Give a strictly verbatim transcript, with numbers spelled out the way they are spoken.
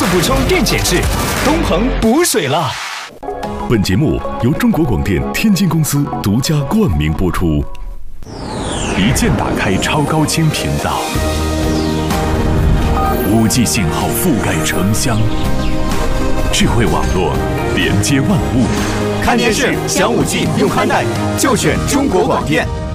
补充电解质，东鹏补水了。 本节目由中国广电天津公司独家冠名播出。一键打开超高清频道，五 G 信号覆盖城乡，智慧网络连接万物。 看电视享五 G 用宽带，就选中国广电。